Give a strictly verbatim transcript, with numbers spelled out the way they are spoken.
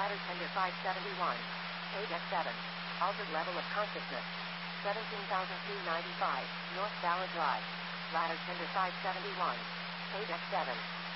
Ladder tender five seventy-one. Page X seven. Altered level of consciousness. seventeen thousand two hundred ninety-five. North Bala Drive. Ladder tender five seventy-one. Page X seven.